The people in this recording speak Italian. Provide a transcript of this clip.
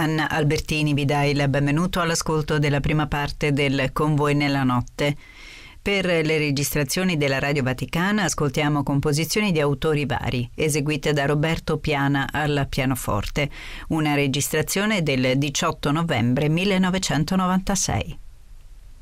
Anna Albertini vi dà il benvenuto all'ascolto della prima parte del Con voi nella notte. Per le registrazioni della Radio Vaticana ascoltiamo composizioni di autori vari, eseguite da Roberto Piana al pianoforte, una registrazione del 18 novembre 1996.